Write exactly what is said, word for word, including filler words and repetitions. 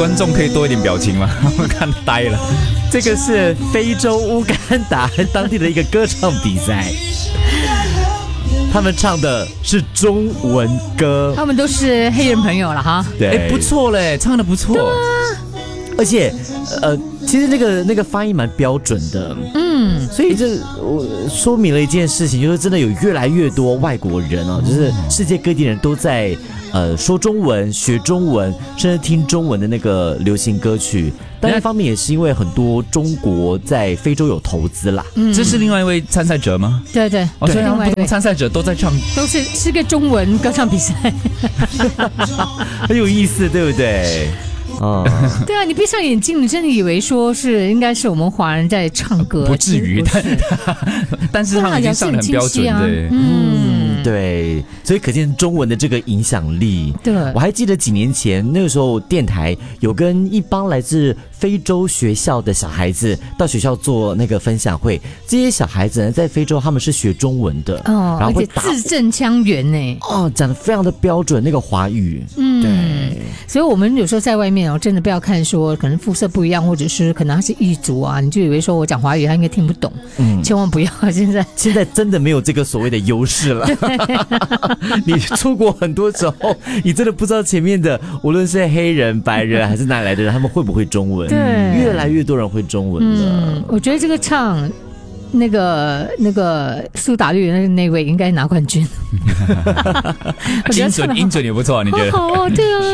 观众可以多一点表情吗？他们看呆了。 这个是非洲乌干达当地的一个歌唱比赛，他们唱的是中文歌， 他们都是黑人朋友了哈。 对， 哎，不错嘞，唱的不错。 而且，呃，其实那个那个发音蛮标准的，嗯，所以这我说明了一件事情，就是真的有越来越多外国人哦，就是世界各地人都在呃说中文、学中文，甚至听中文的那个流行歌曲。但一方面也是因为很多中国在非洲有投资啦。 嗯，这是另外一位参赛者吗？ 对对， 哦，所以不同参赛者都在唱， 都是是个中文歌唱比赛， 很有意思，对不对？ 哦，对啊，你闭上眼睛，你真的以为说是应该是我们华人在唱歌， 不至于，但但是他们已经上得很标准，对， 嗯，对，所以可见中文的这个影响力。 对， 我还记得几年前那个时候，电台有跟一帮来自非洲学校的小孩子到学校做那个分享会，这些小孩子呢在非洲他们是学中文的， 哦， 然后会打字正腔圆呢， 哦，讲得非常的标准那个华语，嗯，对， 所以我们有时候在外面哦，真的不要看说可能肤色不一样，或者是可能他是异族啊，你就以为说我讲华语他应该听不懂，嗯，千万不要，现在现在真的没有这个所谓的优势了。你出国很多时候，你真的不知道前面的无论是黑人、白人还是哪里来的人，他们会不会中文？ 对， 越来越多人会中文了。 嗯，我觉得这个唱那个那个苏打绿那那位应该拿冠军。 音准音准也不错，你觉得？ 好哦，对啊。